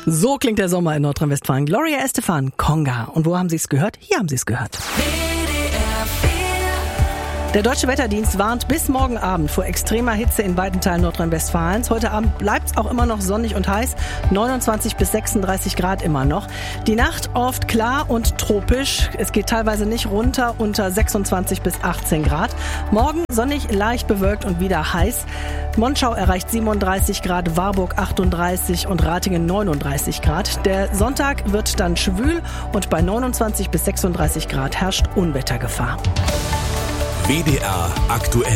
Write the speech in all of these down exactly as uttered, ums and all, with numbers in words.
So klingt der Sommer in Nordrhein-Westfalen. Gloria Estefan, Conga. Und wo haben Sie es gehört? Hier haben Sie es gehört. Der Deutsche Wetterdienst warnt bis morgen Abend vor extremer Hitze in weiten Teilen Nordrhein-Westfalens. Heute Abend bleibt es auch immer noch sonnig und heiß. neunundzwanzig bis sechsunddreißig Grad immer noch. Die Nacht oft klar und tropisch. Es geht teilweise nicht runter unter sechsundzwanzig bis achtzehn Grad. Morgen sonnig, leicht bewölkt und wieder heiß. Monschau erreicht siebenunddreißig Grad, Warburg achtunddreißig und Ratingen neununddreißig Grad. Der Sonntag wird dann schwül und bei neunundzwanzig bis sechsunddreißig Grad herrscht Unwettergefahr. W D R aktuell.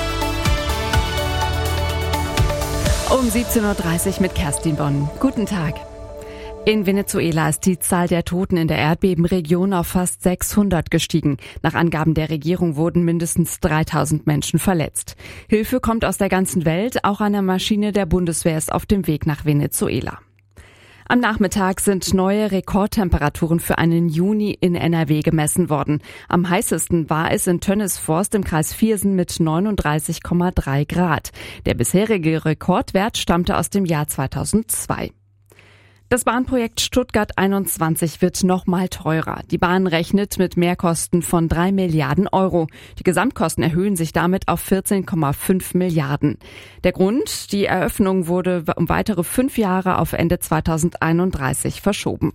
Um siebzehn Uhr dreißig mit Kerstin Bonn. Guten Tag. In Venezuela ist die Zahl der Toten in der Erdbebenregion auf fast sechshundert gestiegen. Nach Angaben der Regierung wurden mindestens dreitausend Menschen verletzt. Hilfe kommt aus der ganzen Welt. Auch eine Maschine der Bundeswehr ist auf dem Weg nach Venezuela. Am Nachmittag sind neue Rekordtemperaturen für einen Juni in N R W gemessen worden. Am heißesten war es in Tönnesforst im Kreis Viersen mit neununddreißig Komma drei Grad. Der bisherige Rekordwert stammte aus dem Jahr zweitausendzwei. Das Bahnprojekt Stuttgart einundzwanzig wird noch mal teurer. Die Bahn rechnet mit Mehrkosten von drei Milliarden Euro. Die Gesamtkosten erhöhen sich damit auf vierzehn Komma fünf Milliarden. Der Grund: Die Eröffnung wurde um weitere fünf Jahre auf Ende zweitausendeinunddreißig verschoben.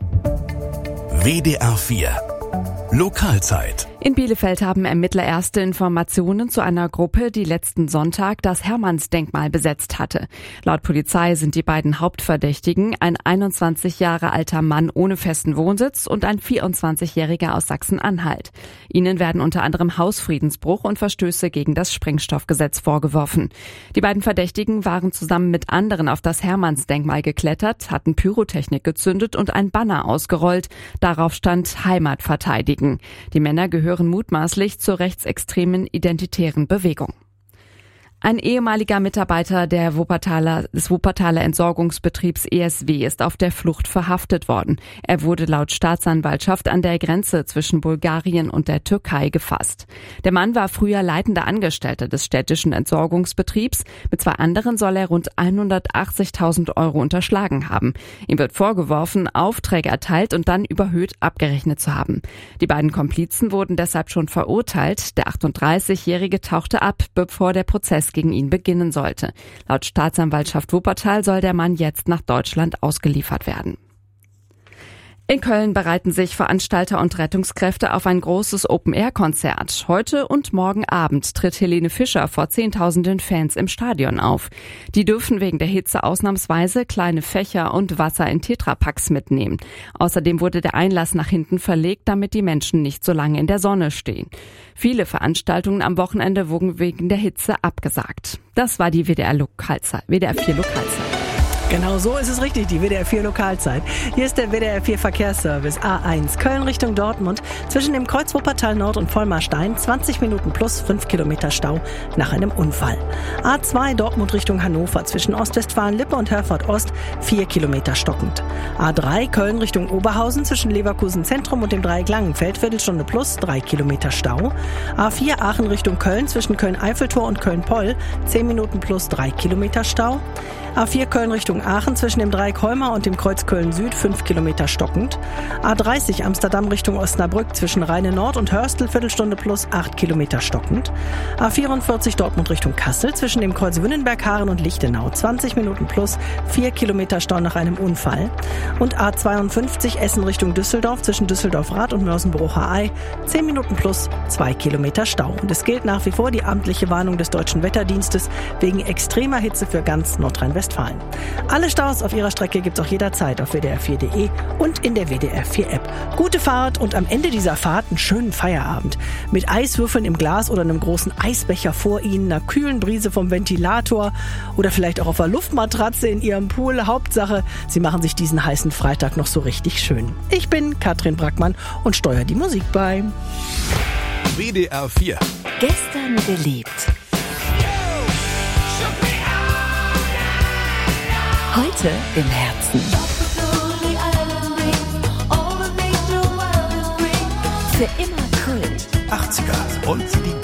W D R vier Lokalzeit. In Bielefeld haben Ermittler erste Informationen zu einer Gruppe, die letzten Sonntag das Hermannsdenkmal besetzt hatte. Laut Polizei sind die beiden Hauptverdächtigen ein einundzwanzig Jahre alter Mann ohne festen Wohnsitz und ein vierundzwanzigjähriger aus Sachsen-Anhalt. Ihnen werden unter anderem Hausfriedensbruch und Verstöße gegen das Sprengstoffgesetz vorgeworfen. Die beiden Verdächtigen waren zusammen mit anderen auf das Hermannsdenkmal geklettert, hatten Pyrotechnik gezündet und ein Banner ausgerollt. Darauf stand Heimat verteidigen. Die Männer gehören mutmaßlich zur rechtsextremen identitären Bewegung. Ein ehemaliger Mitarbeiter der Wuppertaler, des Wuppertaler Entsorgungsbetriebs E S W ist auf der Flucht verhaftet worden. Er wurde laut Staatsanwaltschaft an der Grenze zwischen Bulgarien und der Türkei gefasst. Der Mann war früher leitender Angestellter des städtischen Entsorgungsbetriebs. Mit zwei anderen soll er rund hundertachtzigtausend Euro unterschlagen haben. Ihm wird vorgeworfen, Aufträge erteilt und dann überhöht abgerechnet zu haben. Die beiden Komplizen wurden deshalb schon verurteilt. Der achtunddreißigjährige tauchte ab, bevor der Prozess gegen ihn beginnen sollte. Laut Staatsanwaltschaft Wuppertal soll der Mann jetzt nach Deutschland ausgeliefert werden. In Köln bereiten sich Veranstalter und Rettungskräfte auf ein großes Open-Air-Konzert. Heute und morgen Abend tritt Helene Fischer vor zehntausenden Fans im Stadion auf. Die dürfen wegen der Hitze ausnahmsweise kleine Fächer und Wasser in Tetrapacks mitnehmen. Außerdem wurde der Einlass nach hinten verlegt, damit die Menschen nicht so lange in der Sonne stehen. Viele Veranstaltungen am Wochenende wurden wegen der Hitze abgesagt. Das war die W D R Lokalzeit, W D R vier Lokalzeit. Genau so ist es richtig, die W D R vier Lokalzeit. Hier ist der W D R vier Verkehrsservice A eins Köln Richtung Dortmund. Zwischen dem Kreuz Wuppertal Nord und Vollmarstein zwanzig Minuten plus fünf Kilometer Stau nach einem Unfall. A zwei Dortmund Richtung Hannover zwischen Ostwestfalen-Lippe und Herford Ost vier Kilometer stockend. A drei Köln Richtung Oberhausen zwischen Leverkusen Zentrum und dem Dreieck Langenfeld Viertelstunde plus drei Kilometer Stau. A vier Aachen Richtung Köln zwischen Köln-Eiffeltor und Köln-Poll zehn Minuten plus drei Kilometer Stau. A vier Köln Richtung Aachen zwischen dem Dreieck Holmer und dem Kreuz Köln Süd fünf Kilometer stockend. A dreißig Amsterdam Richtung Osnabrück zwischen Rheine Nord und Hörstel Viertelstunde plus acht Kilometer stockend. A vierundvierzig Dortmund Richtung Kassel zwischen dem Kreuz Wünnenberg-Haaren und Lichtenau zwanzig Minuten plus vier Kilometer Stau nach einem Unfall. Und A zweiundfünfzig Essen Richtung Düsseldorf zwischen Düsseldorf-Rad und Mörsenbrucher-Ei zehn Minuten plus zwei Kilometer Stau. Und es gilt nach wie vor die amtliche Warnung des Deutschen Wetterdienstes wegen extremer Hitze für ganz Nordrhein-Westfalen. Alle Staus auf ihrer Strecke gibt's auch jederzeit auf W D R vier Punkt de und in der W D R vier App. Gute Fahrt und am Ende dieser Fahrt einen schönen Feierabend. Mit Eiswürfeln im Glas oder einem großen Eisbecher vor Ihnen, einer kühlen Brise vom Ventilator oder vielleicht auch auf einer Luftmatratze in Ihrem Pool. Hauptsache, Sie machen sich diesen heißen Freitag noch so richtig schön. Ich bin Katrin Brackmann und steuere die Musik bei. W D R vier. Gestern geliebt. Heute im Herzen. Für immer Kult. achtziger und die